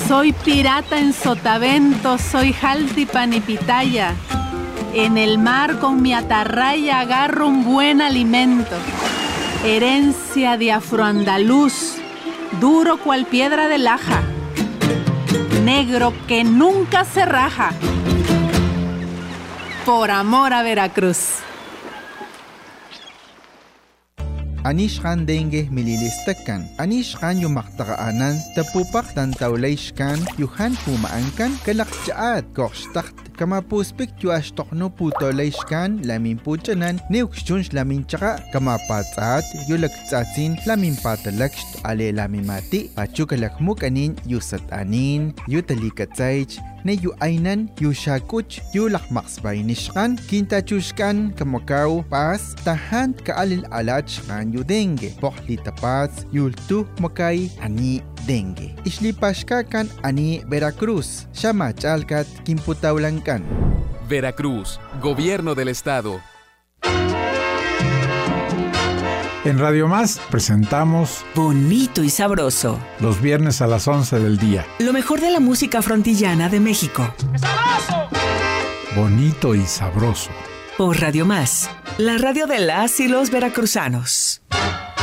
Soy pirata en sotavento, soy jaltipan y pitaya. En el mar con mi atarraya agarro un buen alimento. Herencia de afroandaluz, duro cual piedra de laja. Negro que nunca se raja. Por amor a Veracruz. Anishkan dengue mililistakan. Anishkan yung maktaqaanan, tapupak tantawlayshkan, yuhan pumaankan, kalakjaat, korstakt, kamapuspik yu ashtokno putolayshkan, lamin puchanan, neukshunsh lamin tsaka, kamapatsaat, yu lagtsatsin, lamin patalakst, ale lamin mati, pachukalakmuk anin, yu satanin, yu talikatsaych, ne yu aynan, yu shakuch, yu lakmaksbaynishkan, kintachushkan, kamakaw, pas, tahan kaalil alachkan yu dengue, pohli tapats, yultu makay, ani dengue. Islipashkakan ani Veracruz, Shamachalkat, Kimputaulankan. Veracruz, Gobierno del Estado. En Radio Más presentamos Bonito y Sabroso. Los viernes a las 11 del día. Lo mejor de la música frontillana de México. ¡Sabroso! Bonito y Sabroso. Por Radio Más, la radio de las y los veracruzanos.